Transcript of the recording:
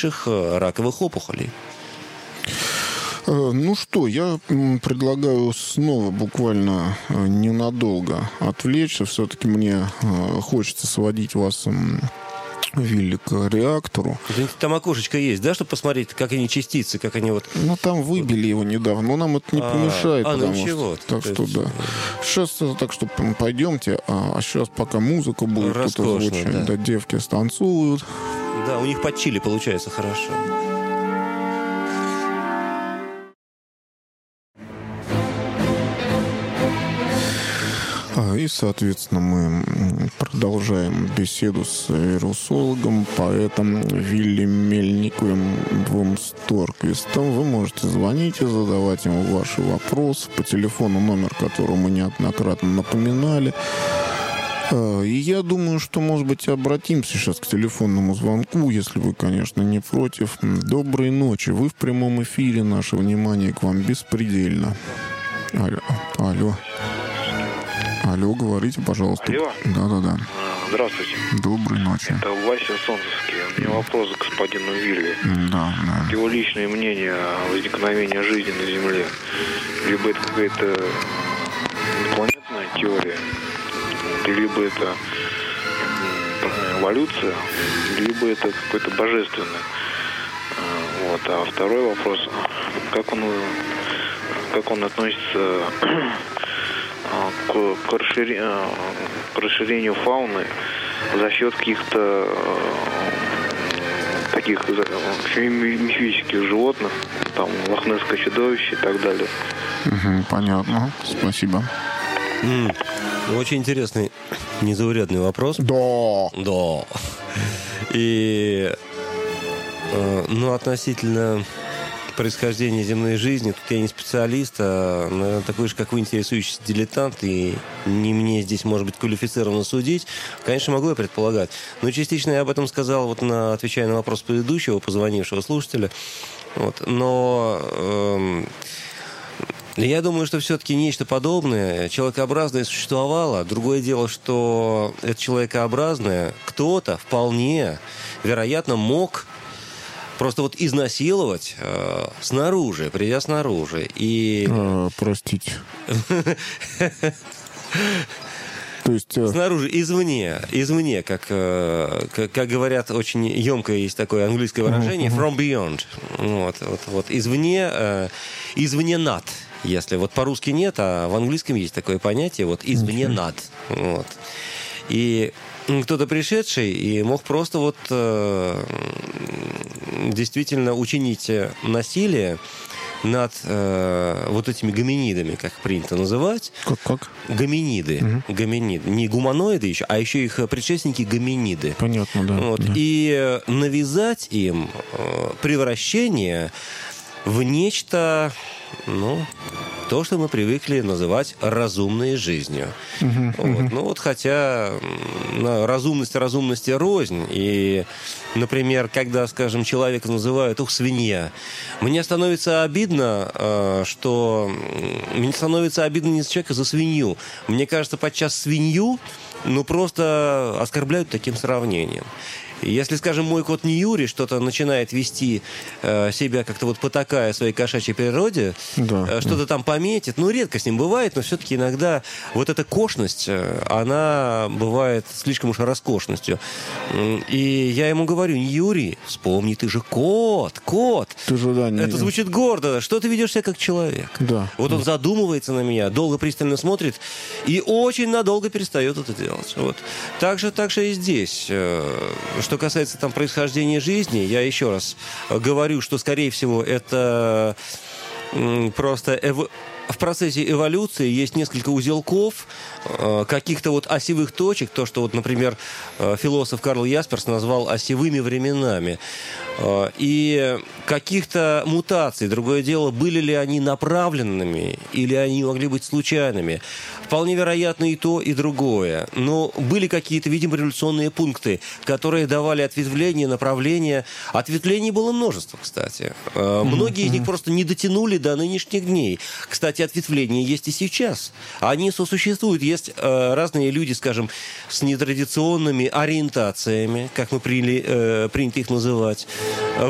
крупнейших раковых опухолей. Ну что, я предлагаю снова буквально ненадолго отвлечься. Все-таки мне хочется сводить вас, Вилли, к реактору. Там окошечко есть, да, чтобы посмотреть, как они частицы, как они вот... Ну, там выбили его недавно, но нам это не помешает. Ну ничего. Так что, да. Сейчас, так что пойдемте, а сейчас пока музыка будет тут озвучивать, да, девки станцуют. Да, у них под чили получается хорошо. И, соответственно, мы продолжаем беседу с вирусологом, поэтом Вилли Мельниковым Сторквистом. Вы можете звонить и задавать ему ваши вопросы по телефону, номер которого мы неоднократно напоминали. И я думаю, что, может быть, обратимся сейчас к телефонному звонку, если вы, конечно, не против. Доброй ночи. Вы в прямом эфире. Наше внимание к вам беспредельно. Алло. Алло, говорите, пожалуйста. Алло. Да. Здравствуйте. Доброй ночи. Это Вася Солнцевский. У меня вопрос к господину Вилли. Да. Его личное мнение о возникновении жизни на Земле. Либо это какая-то инопланетная теория, либо это эволюция, либо это какой-то божественный. Вот. А второй вопрос, как он относится к расширению фауны за счет каких-то таких мифических животных, там лохнесское чудовище и так далее. Понятно. Спасибо. Очень интересный, незаурядный вопрос. Да. И относительно происхождения земной жизни, тут я не специалист, а, наверное, такой же, как вы, интересующийся дилетант, и не мне здесь, может быть, квалифицированно судить. Конечно, могу я предполагать. Но частично я об этом сказал, отвечая на вопрос предыдущего, позвонившего слушателя. Но я думаю, что все-таки нечто подобное, человекообразное существовало. Другое дело, что это человекообразное кто-то вполне, вероятно, мог просто изнасиловать снаружи, придя снаружи. И... Простите. То есть... Снаружи, извне, как говорят, очень емкое есть такое английское выражение, from beyond. Извне над. Если по-русски нет, а в английском есть такое понятие, извне над. И кто-то пришедший и мог просто действительно учинить насилие над этими гоминидами, как принято называть. Как? Гоминиды. Гоминиды. Не гуманоиды еще, а еще их предшественники гоминиды. Понятно, да. Да. И навязать им превращение в нечто, то, что мы привыкли называть разумной жизнью. Хотя разумности рознь. И, например, когда, скажем, человека называют свинья, мне становится обидно, мне становится обидно не за человека, а за свинью. Мне кажется, подчас свинью просто оскорбляют таким сравнением. Если, скажем, мой кот Ньюри что-то начинает вести себя как-то потакая своей кошачьей природе, что-то там пометит, редко с ним бывает, но все-таки иногда эта кошность, она бывает слишком уж роскошностью. И я ему говорю: Ньюри, вспомни, ты же кот. Ты же, это звучит гордо. Что ты ведешь себя как человек? Да. Он задумывается на меня, долго пристально смотрит и очень надолго перестает это делать. Так же и здесь. Что касается происхождения жизни, я еще раз говорю, что, скорее всего, это просто в процессе эволюции есть несколько узелков, каких-то осевых точек, то, что, например, философ Карл Ясперс назвал осевыми временами, и каких-то мутаций. Другое дело, были ли они направленными, или они могли быть случайными. Вполне вероятно и то, и другое. Но были какие-то, видимо, революционные пункты, которые давали ответвления, направления. Ответвлений было множество, кстати. Многие из них просто не дотянули до нынешних дней. Кстати, ответвления есть и сейчас. Они сосуществуют. Есть разные люди, скажем, с нетрадиционными ориентациями, как мы принято их называть.